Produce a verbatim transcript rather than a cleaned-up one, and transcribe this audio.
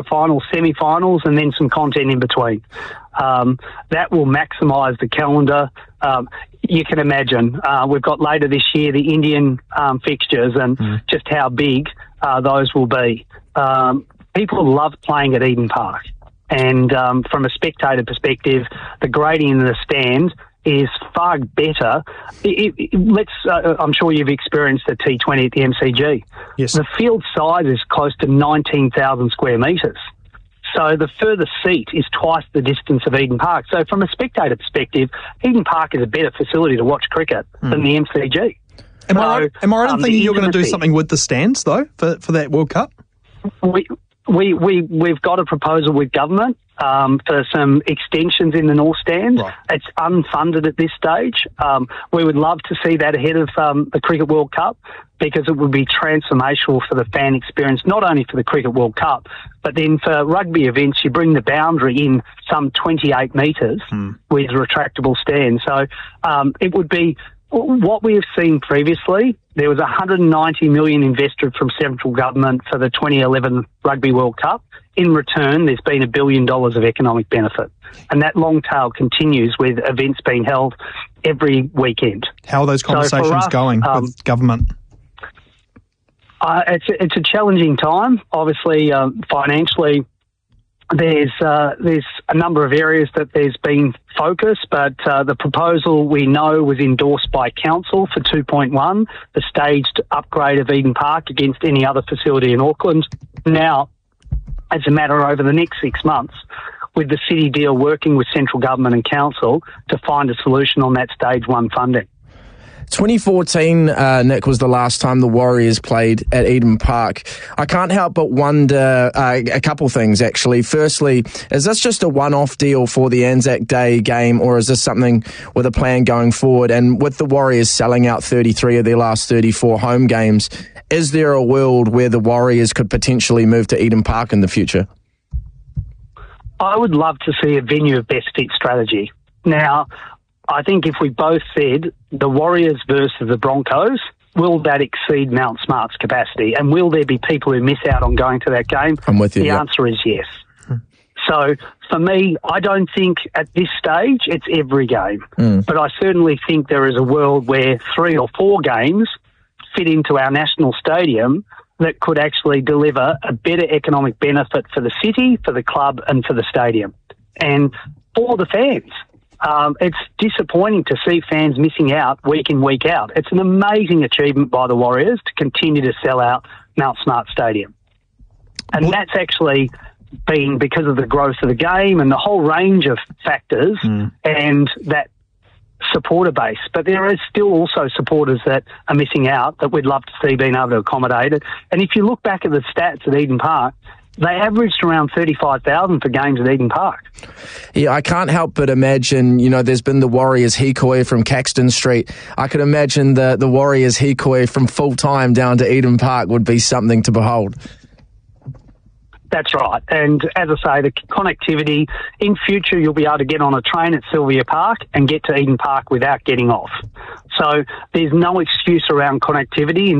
finals, semi-finals, and then some content in between. Um, that will maximise the calendar. Um, you can imagine uh, we've got later this year the Indian um, fixtures and mm. just how big uh, those will be. Um, people love playing at Eden Park, and um, from a spectator perspective, the grading in the stand is far better. It, it, let's. Uh, I'm sure you've experienced the T twenty at the M C G. Yes. The field size is close to nineteen thousand square metres. So the furthest seat is twice the distance of Eden Park. So from a spectator perspective, Eden Park is a better facility to watch cricket mm. than the M C G. Am so, I right, am I right in um, thinking you're going to do something with the stands, though, for, for that World Cup? We, we, we, we've got a proposal with government um, for some extensions in the North Stand. Right. It's unfunded at this stage. Um, we would love to see that ahead of um, the Cricket World Cup, because it would be transformational for the fan experience, not only for the Cricket World Cup, but then for rugby events, you bring the boundary in some twenty-eight metres hmm. with retractable stands. So um, it would be what we have seen previously. There was one hundred ninety million dollars invested from central government for the twenty eleven Rugby World Cup. In return, there's been a billion dollars of economic benefit. And that long tail continues with events being held every weekend. How are those conversations so us, going um, with government? Uh, it's, it's a challenging time. Obviously, uh, financially, there's uh, there's a number of areas that there's been focus, but uh, the proposal we know was endorsed by Council for two point one, the staged upgrade of Eden Park against any other facility in Auckland. Now, it's a matter over the next six months with the City deal working with central government and Council to find a solution on that stage one funding. twenty fourteen, uh, Nick, was the last time the Warriors played at Eden Park. I can't help but wonder uh, a couple things, actually. Firstly, is this just a one-off deal for the Anzac Day game, or is this something with a plan going forward? And with the Warriors selling out thirty-three of their last thirty-four home games, is there a world where the Warriors could potentially move to Eden Park in the future? I would love to see a venue of best fit strategy. Now, I think if we both said the Warriors versus the Broncos, will that exceed Mount Smart's capacity? And will there be people who miss out on going to that game? I'm with you. The yep. answer is yes. Hmm. So for me, I don't think at this stage it's every game. Mm. But I certainly think there is a world where three or four games fit into our national stadium that could actually deliver a better economic benefit for the city, for the club and for the stadium. And for the fans. Um, it's disappointing to see fans missing out week in, week out. It's an amazing achievement by the Warriors to continue to sell out Mount Smart Stadium. And what? That's actually been because of the growth of the game and the whole range of factors mm. and that supporter base. But there is still also supporters that are missing out that we'd love to see being able to accommodate it. And if you look back at the stats at Eden Park, they averaged around thirty-five thousand for games at Eden Park. Yeah, I can't help but imagine, you know, there's been the Warriors Hikoi from Caxton Street. I could imagine the, the Warriors Hikoi from full-time down to Eden Park would be something to behold. That's right. And as I say, the connectivity, in future you'll be able to get on a train at Sylvia Park and get to Eden Park without getting off. So there's no excuse around connectivity.